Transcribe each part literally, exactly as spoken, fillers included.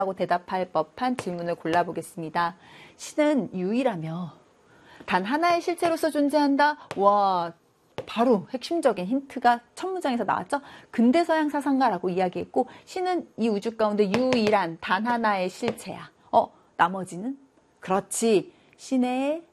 라고 대답할 법한 질문을 골라보겠습니다. 신은 유일하며 단 하나의 실체로서 존재한다. 와, 바로 핵심적인 힌트가 첫 문장에서 나왔죠. 근대서양 사상가라고 이야기했고, 신은 이 우주 가운데 유일한 단 하나의 실체야. 어, 나머지는? 그렇지. 신의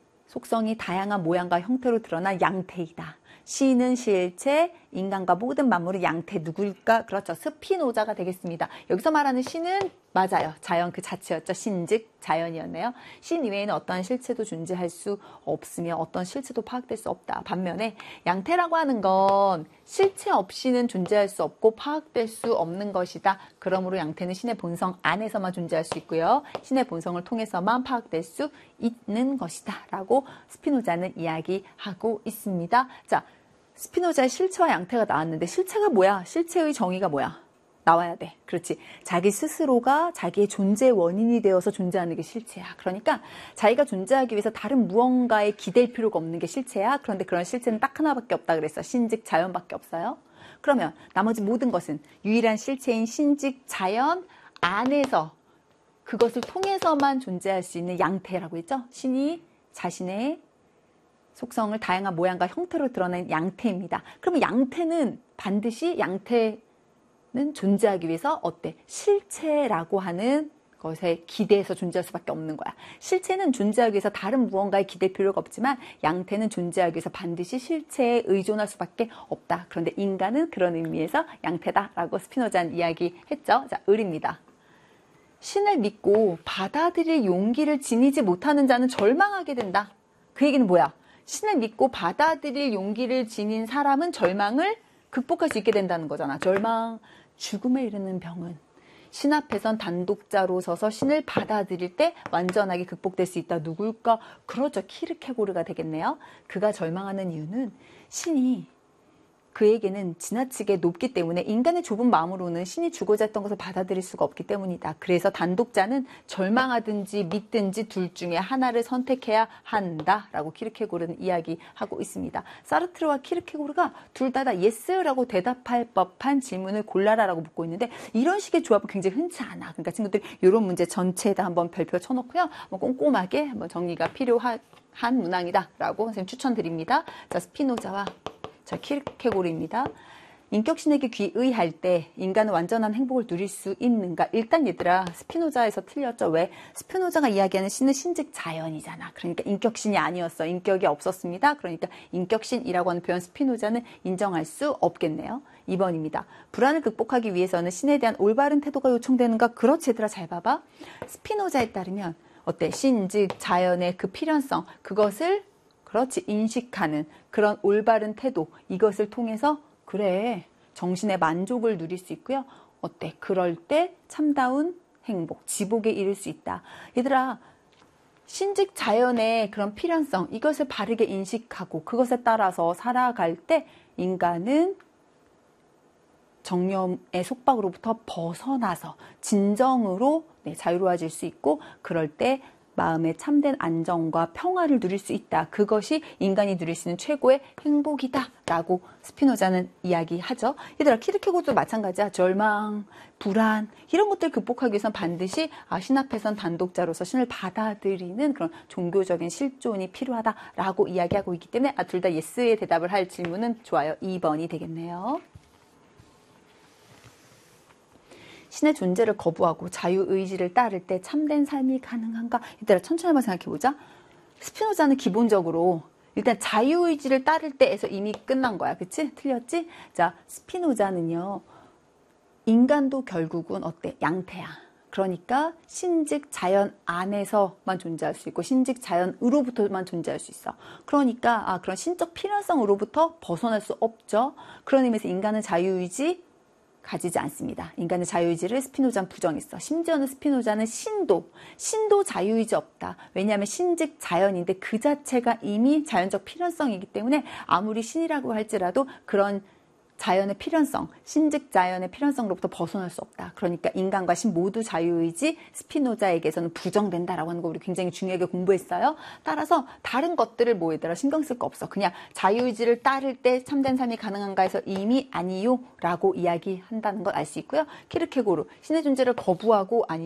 속성이 다양한 모양과 형태로 드러난 양태이다. 신은 실체, 인간과 모든 만물의 양태 누구일까? 그렇죠. 스피노자가 되겠습니다. 여기서 말하는 신은 맞아요. 자연 그 자체였죠. 신즉 자연이었네요. 신 이외에는 어떠한 실체도 존재할 수 없으며 어떤 실체도 파악될 수 없다. 반면에 양태라고 하는 건 실체 없이는 존재할 수 없고 파악될 수 없는 것이다. 그러므로 양태는 신의 본성 안에서만 존재할 수 있고요. 신의 본성을 통해서만 파악될 수 있는 것이다. 라고 스피노자는 이야기하고 있습니다. 자, 스피노자의 실체와 양태가 나왔는데 실체가 뭐야? 실체의 정의가 뭐야? 나와야 돼. 그렇지. 자기 스스로가 자기의 존재의 원인이 되어서 존재하는 게 실체야. 그러니까 자기가 존재하기 위해서 다른 무언가에 기댈 필요가 없는 게 실체야. 그런데 그런 실체는 딱 하나밖에 없다 그랬어. 신즉 자연밖에 없어요. 그러면 나머지 모든 것은 유일한 실체인 신즉 자연 안에서 그것을 통해서만 존재할 수 있는 양태라고 했죠. 신이 자신의 속성을 다양한 모양과 형태로 드러낸 양태입니다. 그러면 양태는 반드시 양태는 존재하기 위해서 어때? 실체라고 하는 것에 기대해서 존재할 수밖에 없는 거야. 실체는 존재하기 위해서 다른 무언가에 기댈 필요가 없지만 양태는 존재하기 위해서 반드시 실체에 의존할 수밖에 없다. 그런데 인간은 그런 의미에서 양태다라고 스피노자는 이야기했죠. 자, 을입니다. 신을 믿고 받아들일 용기를 지니지 못하는 자는 절망하게 된다. 그 얘기는 뭐야? 신을 믿고 받아들일 용기를 지닌 사람은 절망을 극복할 수 있게 된다는 거잖아. 절망, 죽음에 이르는 병은 신 앞에선 단독자로 서서 신을 받아들일 때 완전하게 극복될 수 있다. 누굴까? 그렇죠. 키르케고르가 되겠네요. 그가 절망하는 이유는 신이 그에게는 지나치게 높기 때문에 인간의 좁은 마음으로는 신이 주고자 했던 것을 받아들일 수가 없기 때문이다. 그래서 단독자는 절망하든지 믿든지 둘 중에 하나를 선택해야 한다라고 키르케고르는 이야기하고 있습니다. 사르트르와 키르케고르가 둘 다 다 예스라고 대답할 법한 질문을 골라라라고 묻고 있는데 이런 식의 조합은 굉장히 흔치 않아. 그러니까 친구들 이런 문제 전체에다 한번 별표 쳐놓고요. 뭐 꼼꼼하게 한번 정리가 필요한 문항이다라고 선생님 추천드립니다. 자, 스피노자와 자, 키르케고르입니다. 인격신에게 귀의할 때 인간은 완전한 행복을 누릴 수 있는가? 일단 얘들아, 스피노자에서 틀렸죠. 왜? 스피노자가 이야기하는 신은 신즉 자연이잖아. 그러니까 인격신이 아니었어. 인격이 없었습니다. 그러니까 인격신이라고 하는 표현 스피노자는 인정할 수 없겠네요. 이 번입니다. 불안을 극복하기 위해서는 신에 대한 올바른 태도가 요청되는가? 그렇지 얘들아, 잘 봐봐. 스피노자에 따르면 어때? 신즉 자연의 그 필연성, 그것을 그렇지 인식하는 그런 올바른 태도, 이것을 통해서 그래 정신의 만족을 누릴 수 있고요. 어때? 그럴 때 참다운 행복, 지복에 이를 수 있다. 얘들아, 신즉 자연의 그런 필연성, 이것을 바르게 인식하고 그것에 따라서 살아갈 때 인간은 정념의 속박으로부터 벗어나서 진정으로 네, 자유로워질 수 있고 그럴 때 마음의 참된 안정과 평화를 누릴 수 있다. 그것이 인간이 누릴 수 있는 최고의 행복이다. 라고 스피노자는 이야기하죠. 얘들아, 키르케고르도 마찬가지야. 절망, 불안 이런 것들 극복하기 위해서는 반드시 아, 신 앞에선 단독자로서 신을 받아들이는 그런 종교적인 실존이 필요하다라고 이야기하고 있기 때문에 아, 둘 다 예스에 대답을 할 질문은 좋아요. 이 번이 되겠네요. 신의 존재를 거부하고 자유의지를 따를 때 참된 삶이 가능한가? 이따가 천천히 한번 생각해보자. 스피노자는 기본적으로 일단 자유의지를 따를 때에서 이미 끝난 거야. 그치? 틀렸지? 자, 스피노자는요. 인간도 결국은 어때? 양태야. 그러니까 신즉 자연 안에서만 존재할 수 있고 신즉 자연으로부터만 존재할 수 있어. 그러니까 아, 그런 신적 필연성으로부터 벗어날 수 없죠. 그런 의미에서 인간은 자유의지 가지지 않습니다. 인간의 자유의지를 스피노자는 부정했어. 심지어는 스피노자는 신도, 신도 자유의지 없다. 왜냐하면 신즉 자연인데 그 자체가 이미 자연적 필연성이기 때문에 아무리 신이라고 할지라도 그런 자연의 필연성, 신즉 자연의 필연성으로부터 벗어날 수 없다. 그러니까 인간과 신 모두 자유의지 스피노자에게서는 부정된다라고 하는 거 우리 굉장히 중요하게 공부했어요. 따라서 다른 것들을 뭐 얘들아 신경 쓸 거 없어. 그냥 자유의지를 따를 때 참된 삶이 가능한가 해서 이미 아니요 라고 이야기한다는 걸 알 수 있고요. 키르케고르, 신의 존재를 거부하고 아니